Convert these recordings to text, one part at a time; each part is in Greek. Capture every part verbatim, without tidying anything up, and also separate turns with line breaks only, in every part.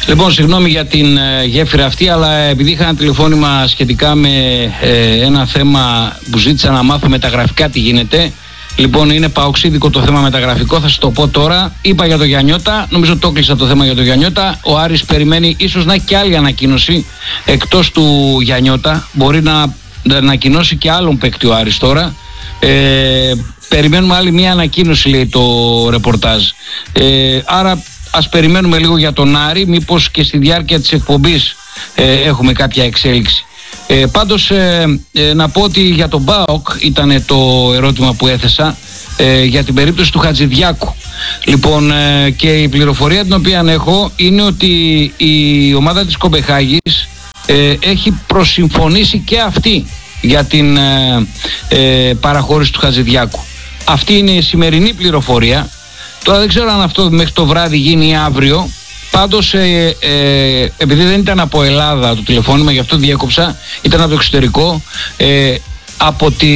Λοιπόν, συγγνώμη για την ε, γέφυρα αυτή, αλλά επειδή είχα ένα τηλεφώνημα σχετικά με ε, ένα θέμα που ζήτησα να μάθω μεταγραφικά τι γίνεται. Λοιπόν, είναι παοξίδικο το θέμα μεταγραφικό, θα σας το πω τώρα. Είπα για το Γιαννιώτα, νομίζω το κλείσα το θέμα για το Γιαννιώτα. Ο Άρης περιμένει ίσως να έχει και άλλη ανακοίνωση εκτός του Γιαννιώτα. Μπορεί να, να ανακοινώσει και άλλον παίκτη ο Άρης τώρα. Ε, περιμένουμε άλλη μια ανακοίνωση, λέει το ρεπορτάζ. Ε, άρα ας περιμένουμε λίγο για τον Άρη, μήπως και στη διάρκεια της εκπομπής ε, έχουμε κάποια εξέλιξη. Ε, πάντως ε, ε, να πω ότι για τον ΠΑΟΚ ήταν το ερώτημα που έθεσα ε, για την περίπτωση του Χατζηδιάκου. Λοιπόν, ε, και η πληροφορία την οποία έχω είναι ότι η ομάδα της Κοπεχάγης ε, έχει προσυμφωνήσει και αυτή για την ε, ε, παραχώρηση του Χατζηδιάκου. Αυτή είναι η σημερινή πληροφορία. Τώρα δεν ξέρω αν αυτό μέχρι το βράδυ γίνει ή αύριο. Πάντως, ε, ε, επειδή δεν ήταν από Ελλάδα το τηλεφώνημα, γι' αυτό διέκοψα, ήταν από το εξωτερικό. Ε, από, τη,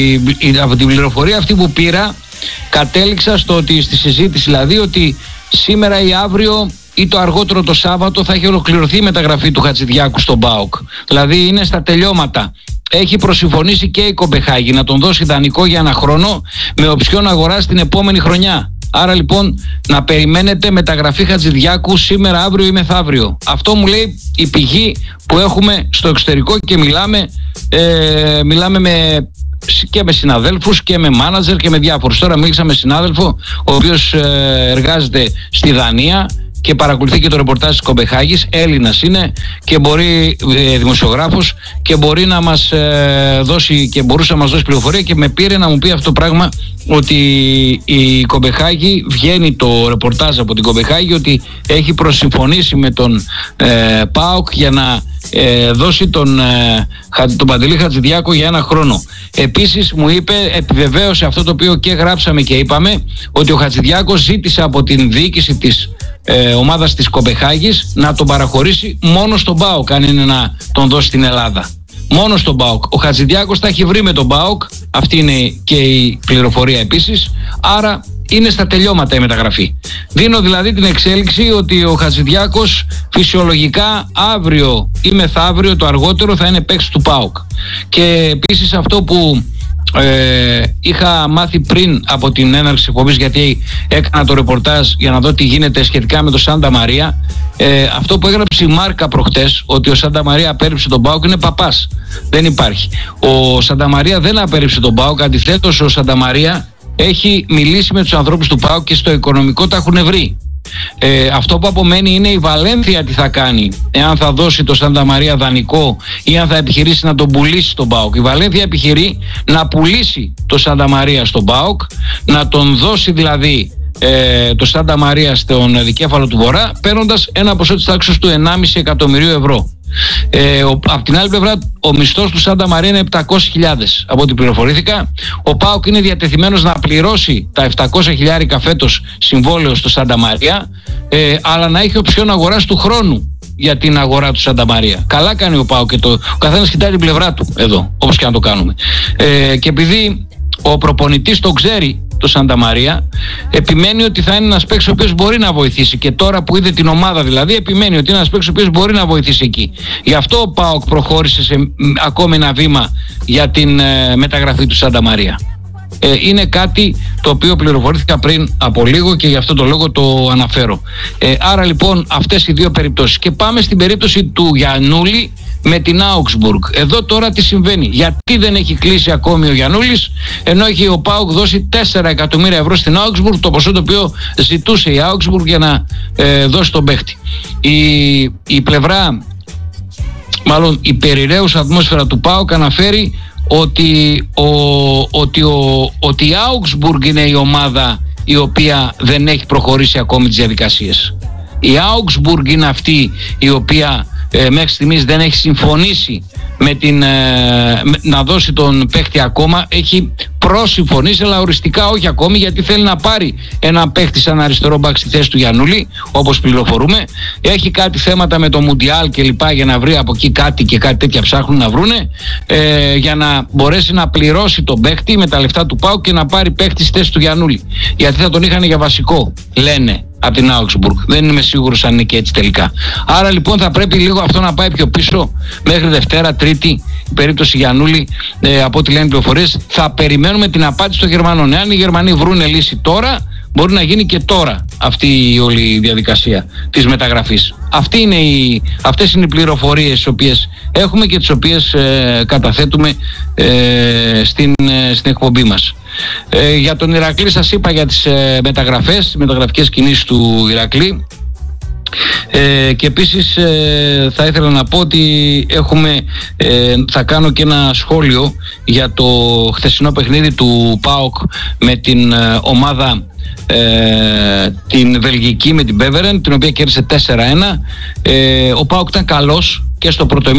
από την πληροφορία αυτή που πήρα, κατέληξα στο ότι, στη συζήτηση δηλαδή, ότι σήμερα ή αύριο ή το αργότερο το Σάββατο θα έχει ολοκληρωθεί η μεταγραφή του Χατζηδιάκου στον ΠΑΟΚ. Δηλαδή είναι στα τελειώματα. Έχει προσυμφωνήσει και η Κοπεχάγη να τον δώσει δανεικό για ένα χρόνο με οψιόν αγοράς την επόμενη χρονιά. Άρα λοιπόν να περιμένετε μεταγραφή Χατζηδιάκου σήμερα, αύριο ή μεθαύριο. Αυτό μου λέει η πηγή που έχουμε στο εξωτερικό και μιλάμε, ε, μιλάμε με, και με συναδέλφους και με μάνατζερ και με διάφορους. Τώρα μίλησα με συνάδελφο ο οποίος ε, εργάζεται στη Δανία και παρακολουθεί και το ρεπορτάζ της Κοπεχάγης, Έλληνας είναι και μπορεί, ε, δημοσιογράφος, και μπορεί να μας ε, δώσει και μπορούσε να μας δώσει πληροφορία και με πήρε να μου πει αυτό το πράγμα, ότι η Κοπεχάγη, βγαίνει το ρεπορτάζ από την Κοπεχάγη ότι έχει προσυμφωνήσει με τον ε, ΠΑΟΚ για να ε, δώσει τον, ε, τον Παντελή Χατζηδιάκο για ένα χρόνο. Επίσης μου είπε, επιβεβαίωσε αυτό το οποίο και γράψαμε και είπαμε, ότι ο Χατζηδιάκος ζήτησε από την διοίκηση της ε, ομάδας της Κοπεχάγης να τον παραχωρήσει μόνο στον ΠΑΟΚ, αν είναι να τον δώσει στην Ελλάδα. Μόνο στον ΠΑΟΚ. Ο Χατζηδιάκος τα έχει βρει με τον ΠΑΟΚ, αυτή είναι και η πληροφορία επίσης, άρα είναι στα τελειώματα η μεταγραφή. Δίνω δηλαδή την εξέλιξη ότι ο Χατζηδιάκος φυσιολογικά αύριο ή μεθαύριο το αργότερο θα είναι παίκτης του ΠΑΟΚ. Και επίσης αυτό που Ε, είχα μάθει πριν από την έναρξη εκπομπής, γιατί έκανα το ρεπορτάζ για να δω τι γίνεται σχετικά με το Σάντα Μαρία, ε, αυτό που έγραψε η Μάρκα προχτές, ότι ο Σάντα Μαρία απέρριψε τον ΠΑΟΚ, είναι παπάς. Δεν υπάρχει. Ο Σάντα Μαρία δεν απέρριψε τον ΠΑΟΚ, αντιθέτως ο Σάντα Μαρία έχει μιλήσει με τους ανθρώπους του ΠΑΟΚ και στο οικονομικό τα έχουν βρει. Ε, αυτό που απομένει είναι η Βαλένθια τι θα κάνει, εάν θα δώσει το Σάντα Μαρία δανεικό ή αν θα επιχειρήσει να τον πουλήσει στον ΠΑΟΚ. Η Βαλένθια επιχειρεί να πουλήσει το Σάντα Μαρία στον ΠΑΟΚ, να τον δώσει δηλαδή ε, το Σάντα Μαρία στον δικέφαλο του Βορρά, παίρνοντας ένα ποσό της τάξης του ενάμιση εκατομμυρίου ευρώ. Ε, ο, απ' την άλλη πλευρά, ο μισθός του Σάντα Μαρία είναι επτακόσιες χιλιάδες από ό,τι πληροφορήθηκα. Ο ΠΑΟΚ είναι διατεθειμένος να πληρώσει τα επτακόσια χιλιάρικα φέτος συμβόλαιο στο Σάντα Μαρία, ε, αλλά να έχει οψιόν αγοράς του χρόνου για την αγορά του Σάντα Μαρία. Καλά κάνει ο ΠΑΟΚ και το, ο καθένας κοιτάει την πλευρά του εδώ, όπως και να το κάνουμε. Ε, και επειδή ο προπονητής το ξέρει, το Σάντα Μαρία, επιμένει ότι θα είναι ένας παίκτης ο οποίος μπορεί να βοηθήσει, και τώρα που είδε την ομάδα δηλαδή, επιμένει ότι είναι ένας παίκτης ο οποίος μπορεί να βοηθήσει εκεί. Γι' αυτό ο ΠΑΟΚ προχώρησε σε ακόμη ένα βήμα για την ε, μεταγραφή του Σάντα Μαρία. Ε, είναι κάτι το οποίο πληροφορήθηκα πριν από λίγο και γι' αυτό το λόγο το αναφέρω. Ε, άρα λοιπόν αυτές οι δύο περιπτώσεις. Και πάμε στην περίπτωση του Γιαννούλη με την Augsburg. Εδώ τώρα τι συμβαίνει? Γιατί δεν έχει κλείσει ακόμη ο Γιαννούλης, ενώ έχει ο ΠΑΟΚ δώσει τέσσερα εκατομμύρια ευρώ στην Augsburg, το ποσό το οποίο ζητούσε η Augsburg για να ε, δώσει τον παίχτη. Η, η πλευρά, μάλλον η περιραίουσα ατμόσφαιρα του ΠΑΟΚ αναφέρει ότι, ο, ότι, ο, ότι η Augsburg είναι η ομάδα η οποία δεν έχει προχωρήσει ακόμη τις διαδικασίες. Η Augsburg είναι αυτή η οποία ε, μέχρι στιγμής δεν έχει συμφωνήσει με την, ε, με, να δώσει τον παίχτη ακόμα. Έχει προσυμφωνήσει, αλλά οριστικά όχι ακόμη, γιατί θέλει να πάρει ένα παίχτη σαν αριστερό μπακ στη θέση του Γιαννούλη, όπως πληροφορούμε. Έχει κάτι θέματα με το Μουντιάλ και λοιπά, για να βρει από εκεί κάτι και κάτι τέτοια ψάχνουν να βρούνε, ε, για να μπορέσει να πληρώσει τον παίχτη με τα λεφτά του ΠΑΟΚ και να πάρει παίχτη στη θέση του Γιαννούλη. Γιατί θα τον είχαν για βασικό, λένε από την Augsburg. Δεν είμαι σίγουρος αν είναι και έτσι τελικά. Άρα λοιπόν θα πρέπει λίγο αυτό να πάει πιο πίσω μέχρι Δευτέρα, Τρίτη, η περίπτωση Γιαννούλη, ε, από ό,τι λένε οι πληροφορίες. Θα περιμένουμε την απάντηση των Γερμανών. Εάν οι Γερμανοί βρούνε λύση τώρα, μπορεί να γίνει και τώρα αυτή η όλη διαδικασία της μεταγραφής. Αυτή είναι η, αυτές είναι οι πληροφορίες τις οποίες έχουμε και τις οποίες ε, καταθέτουμε ε, στην, ε, στην εκπομπή μας. Ε, για τον Ηρακλή σας είπα για τις ε, μεταγραφές, τις μεταγραφικές κινήσεις του Ηρακλή. Ε, και επίσης ε, θα ήθελα να πω ότι έχουμε, ε, θα κάνω και ένα σχόλιο για το χθεσινό παιχνίδι του ΠΑΟΚ με την ε, ομάδα ε, την Βελγική, με την Beveren, την οποία κέρδισε τέσσερα ένα. ε, ο ΠΑΟΚ ήταν καλός και στο πρώτο